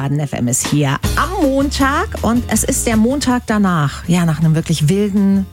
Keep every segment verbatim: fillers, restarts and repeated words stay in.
Baden F M ist hier am Montag und es ist der Montag danach. Ja, nach einem wirklich wilden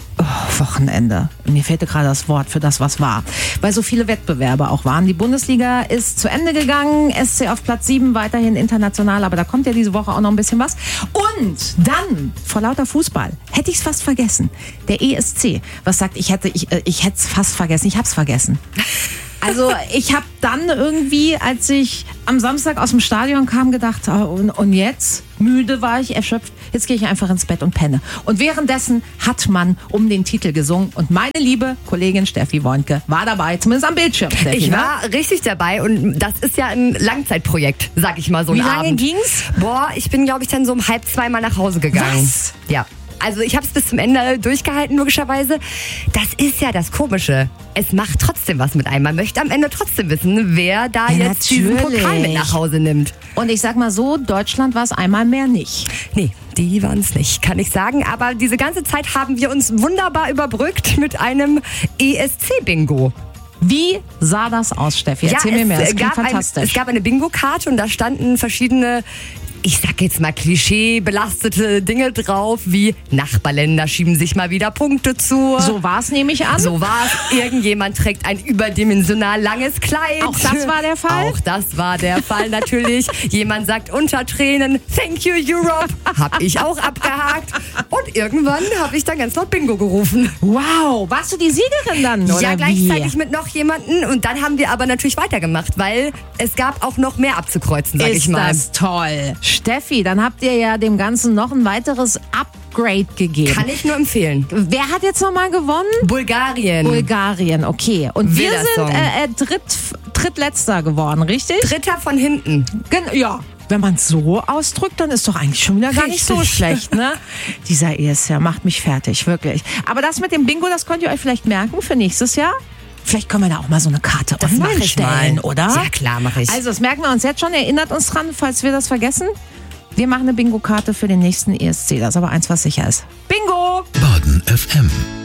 oh, Wochenende. Mir fehlte gerade das Wort für das, was war. Weil so viele Wettbewerbe auch waren. Die Bundesliga ist zu Ende gegangen. S C auf Platz sieben, weiterhin international. Aber da kommt ja diese Woche auch noch ein bisschen was. Und dann, vor lauter Fußball, hätte ich es fast vergessen. Der E S C, was sagt, ich hätte ich, ich hätte es fast vergessen. Ich habe es vergessen. Also ich habe dann irgendwie, als ich am Samstag aus dem Stadion kam, gedacht, oh, und, und jetzt? Müde war ich, erschöpft. Jetzt gehe ich einfach ins Bett und penne. Und währenddessen hat man um den Titel gesungen. Und meine liebe Kollegin Steffi Woinke war dabei, zumindest am Bildschirm. Steffi, ich ne? war richtig dabei und das ist ja ein Langzeitprojekt, sag ich mal so. Wie einen lange Abend. ging's? Boah, ich bin, glaube ich, dann so um halb zweimal nach Hause gegangen. Was? Ja. Also ich habe es bis zum Ende durchgehalten, logischerweise. Das ist ja das Komische. Es macht trotzdem was mit einem. Man möchte am Ende trotzdem wissen, wer da Ja, jetzt diesen natürlich. Pokal mit nach Hause nimmt. Und ich sag mal so, Deutschland war es einmal mehr nicht. Nee, die waren es nicht, kann ich sagen. Aber diese ganze Zeit haben wir uns wunderbar überbrückt mit einem E S C-Bingo. Wie sah das aus, Steffi? Erzähl mir mehr, das klingt gab ein, fantastisch. es gab eine Bingo-Karte und da standen verschiedene, ich sag jetzt mal klischee-belastete Dinge drauf, wie Nachbarländer schieben sich mal wieder Punkte zu. So war es, nehme ich an. So war es. Irgendjemand trägt ein überdimensional langes Kleid. Auch das war der Fall? Auch das war der Fall natürlich. Jemand sagt unter Tränen, thank you Europe. Hab ich auch abgehakt. Und irgendwann habe ich dann ganz laut Bingo gerufen. Wow, warst du die Siegerin dann, oder Ja, wie? gleichzeitig mit noch jemanden. Und dann haben wir aber natürlich weitergemacht, weil es gab auch noch mehr abzukreuzen, sag Ist ich mal. das toll. Steffi, dann habt ihr ja dem Ganzen noch ein weiteres Upgrade gegeben. Kann ich nur empfehlen. Wer hat jetzt nochmal gewonnen? Bulgarien. Bulgarien, okay. Und wir Wilder sind Song. äh, äh, dritt, drittletzter geworden, richtig? Dritter von hinten. Gen- ja. Wenn man es so ausdrückt, dann ist doch eigentlich schon wieder gar nicht so Richtig. schlecht, ne? Dieser E S C macht mich fertig, wirklich. Aber das mit dem Bingo, das könnt ihr euch vielleicht merken für nächstes Jahr. Vielleicht können wir da auch mal so eine Karte Das online mach ich stellen, mal. oder? Ja, klar, mache ich. Also, das merken wir uns jetzt schon. Erinnert uns dran, falls wir das vergessen. Wir machen eine Bingo-Karte für den nächsten E S C. Das ist aber eins, was sicher ist. Bingo! Baden F M.